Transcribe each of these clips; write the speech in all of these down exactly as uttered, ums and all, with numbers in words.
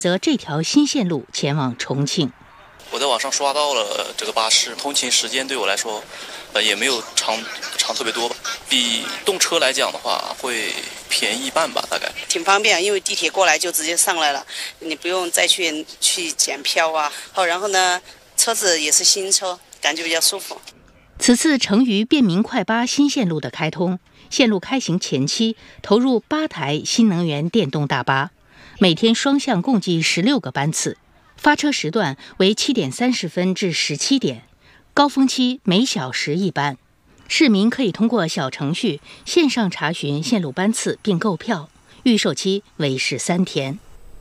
则这条新线路前往重庆。 我在网上刷到了这个巴士，通勤时间对我来说，呃，也没有长长特别多吧，比动车来讲的话会便宜一半吧，大概。 挺方便，因为地铁过来就直接上来了，你不用再去去检票啊。好，然后呢，车子也是新车，感觉比较舒服。 此次成渝便民快巴新线路的开通，线路开行前期投入八台新能源电动大巴，每天双向共计十六个班次，发车时段为七点三十分至十七点，高峰期每小时一班。市民可以通过小程序线上查询线路班次并购票，预售期为十三天。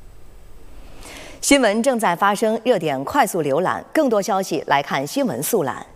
新闻正在发生，热点快速浏览，更多消息来看新闻速览。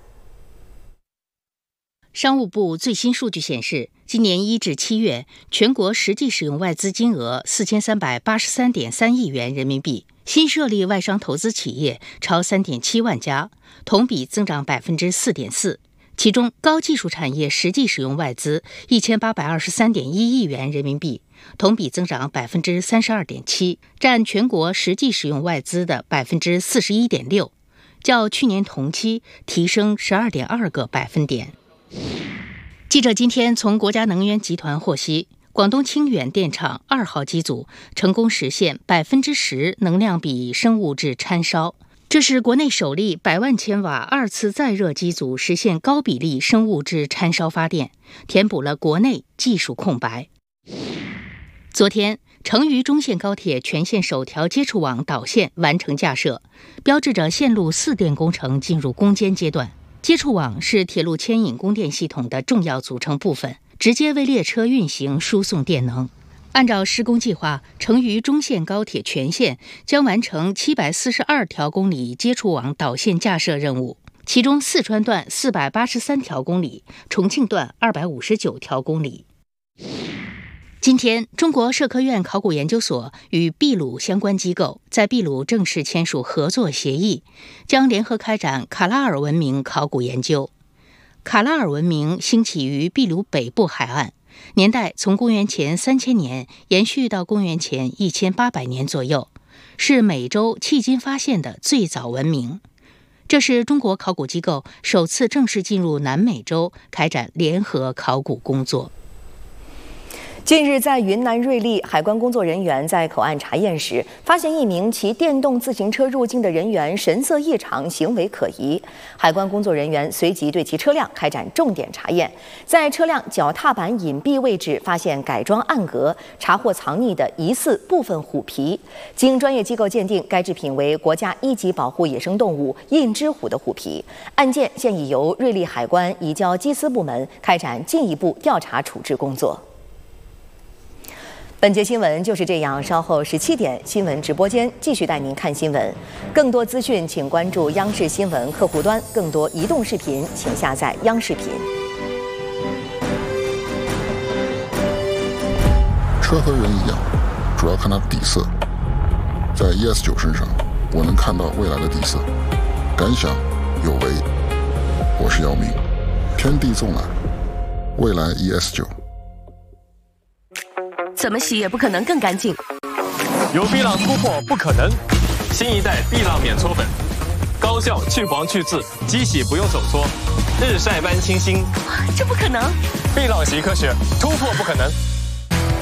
商务部最新数据显示，今年一至七月，全国实际使用外资金额四千三百八十三点三亿元人民币，新设立外商投资企业超三点七万家，同比增长百分之四点四。其中，高技术产业实际使用外资一千八百二十三点一亿元人民币，同比增长百分之三十二点七，占全国实际使用外资的百分之四十一点六，较去年同期提升十二点二个百分点。记者今天从国家能源集团获悉，广东清远电厂二号机组成功实现百分之十能量比生物质掺烧，这是国内首例百万千瓦二次再热机组实现高比例生物质掺烧发电，填补了国内技术空白。昨天，成渝中线高铁全线首条接触网导线完成架设，标志着线路四电工程进入攻坚阶段。接触网是铁路牵引供电系统的重要组成部分，直接为列车运行输送电能。按照施工计划，成渝中线高铁全线将完成七百四十二条公里接触网导线架设任务，其中四川段四百八十三条公里，重庆段二百五十九条公里。今天，中国社科院考古研究所与秘鲁相关机构在秘鲁正式签署合作协议，将联合开展卡拉尔文明考古研究。卡拉尔文明兴起于秘鲁北部海岸，年代从公元前三千年延续到公元前一千八百年左右，是美洲迄今发现的最早文明。这是中国考古机构首次正式进入南美洲开展联合考古工作。 近日，在云南瑞丽，海关工作人员在口岸查验时，发现一名骑电动自行车入境的人员神色异常，行为可疑。海关工作人员随即对其车辆开展重点查验，在车辆脚踏板隐蔽位置发现改装暗格，查获藏匿的疑似部分虎皮。经专业机构鉴定，该制品为国家一级保护野生动物印支虎的虎皮。案件现已由瑞丽海关移交缉私部门开展进一步调查处置工作。本节新闻就是这样，稍后十七点新闻直播间继续带您看新闻。更多资讯请关注央视新闻客户端，更多移动视频请下载央视频。 车和人一样，主要看它底色。在 E S 九 身上，我能看到未来的底色。感想有为，我是姚明。天地纵览，未来 E S 九。 怎么洗也不可能更干净。 有碧浪突破不可能，新一代碧浪免搓粉，高效去黄去渍，机洗不用手搓，日晒般清新。 这不可能！ 碧浪洗科学，突破不可能。